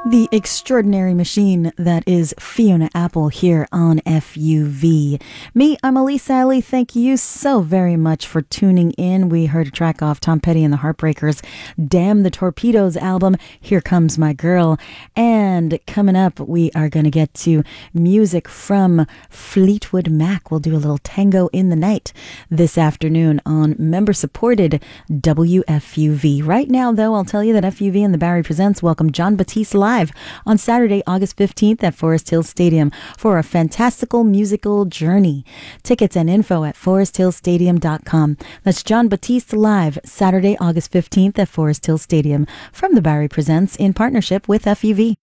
The extraordinary machine that is Fiona Apple here on FUV. Me, I'm Elise Alley. Thank you so very much for tuning in. We heard a track off Tom Petty and the Heartbreakers, Damn the Torpedoes album, Here Comes My Girl. And coming up, we are going to get to music from Fleetwood Mac. We'll do a little Tango in the Night this afternoon on member-supported WFUV. Right now, though, I'll tell you that FUV and the Barry Presents welcome Jon Batiste live on Saturday, August 15th at Forest Hills Stadium for a fantastical musical journey. Tickets and info at foresthillsstadium.com. That's Jon Batiste live Saturday, August 15th at Forest Hills Stadium from the Barry Presents in partnership with FUV.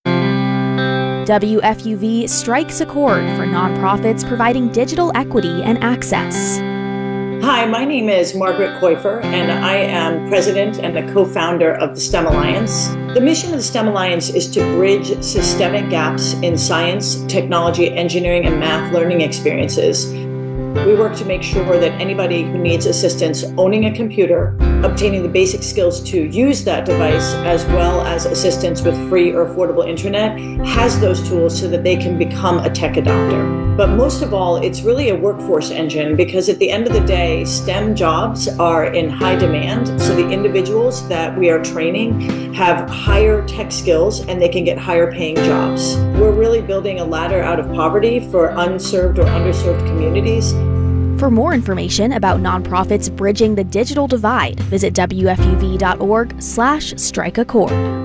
WFUV strikes a chord for nonprofits providing digital equity and access. Hi, my name is Margaret Koifer, and I am president and the co-founder of the STEM Alliance. The mission of the STEM Alliance is to bridge systemic gaps in science, technology, engineering, and math learning experiences. We work to make sure that anybody who needs assistance owning a computer, obtaining the basic skills to use that device, as well as assistance with free or affordable internet, has those tools so that they can become a tech adopter. But most of all, it's really a workforce engine because at the end of the day, STEM jobs are in high demand. So the individuals that we are training have higher tech skills and they can get higher paying jobs. We're really building a ladder out of poverty for unserved or underserved communities. For more information about nonprofits bridging the digital divide, visit wfuv.org/strikeachord.